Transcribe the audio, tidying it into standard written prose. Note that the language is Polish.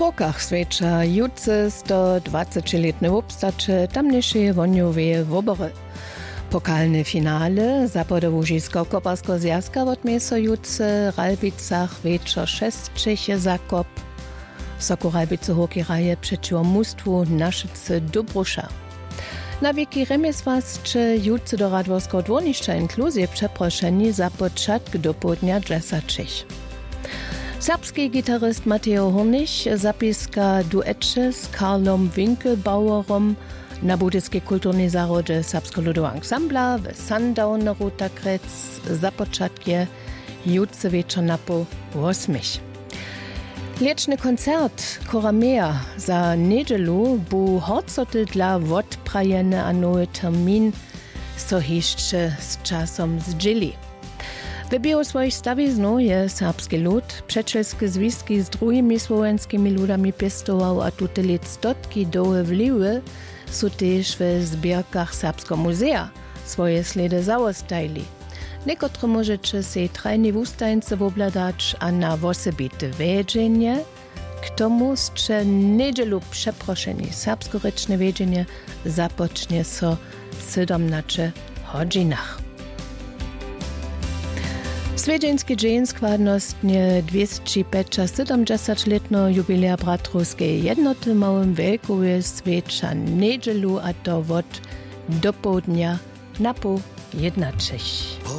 Hokach sveča juce 120-letne obstače tamnejšie vonjowe wobory. Pokalne finale Zapodołużysko Koparsko Zjazka odmieso juce Ralbicach wieczor 6 Čeche Zakop. Soko Ralbice hokeraje przeciwko mustwu Naszyce Dobrusza. Na wieki remesłascze juce do Radworskiego dworniszcza inkluzje przeproszeni za początek do południa Jazza Czech. Serbski gitarist Mateo Hornich zapiska duetche z Karlom Winkelbauerom na budyjskiej kulturnej zarodzie Serbsko-Ludowe Ensembla w Sundowneru Takrec za początkie juce wieczor na po 8. Lieczny koncert Koramea za niedzielu bu horcoty dla odprajene a nowy termin so hiszcze z czasom zdzili. Wybił swoich stawiznów je serbski lud, przeczelskie związki z drugimi słowenskimi ludami pestował, a tutaj lit stotki doły wliwy są też w zbierkach Serbskiego Muzea swoje sledy zaostajli. Niekotrzy możecie się trajnie w ustańce obladać, a na osobite wiedzienie, k tomu jeszcze niedzielu przeproszeni serbskoryczne wiedzienie zapocznie so w 17 godzinach. Swiedzieński dzień składnostnie 275-letno jubilea Bratrowskiej jednoty małym wielku jest świecza niedzielu, a to od do południa na po 1:00.